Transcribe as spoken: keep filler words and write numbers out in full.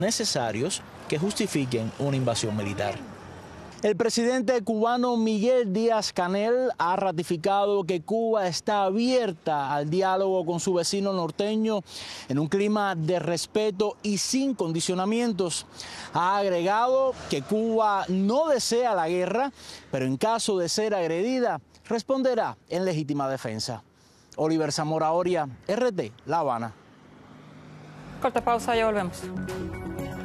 necesarios que justifiquen una invasión militar. El presidente cubano Miguel Díaz-Canel ha ratificado que Cuba está abierta al diálogo con su vecino norteño en un clima de respeto y sin condicionamientos. Ha agregado que Cuba no desea la guerra, pero en caso de ser agredida, responderá en legítima defensa. Oliver Zamora Oria, R T, La Habana. Corta pausa, ya volvemos.